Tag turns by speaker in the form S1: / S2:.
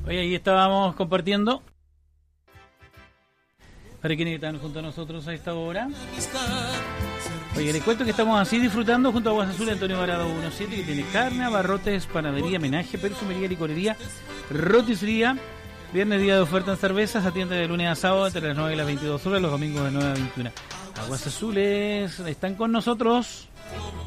S1: Oye, ahí estábamos compartiendo. Para quienes están junto a nosotros a esta hora. Oye, les cuento que estamos así disfrutando junto a Aguas Azules, Antonio Varado 17, que tiene carne, abarrotes, panadería, menaje, perfumería, licorería, roticería. Viernes, día de oferta en cervezas, atiende de lunes a sábado entre las 9 y las 22 horas, los domingos de 9 a 21. Aguas Azules están con nosotros.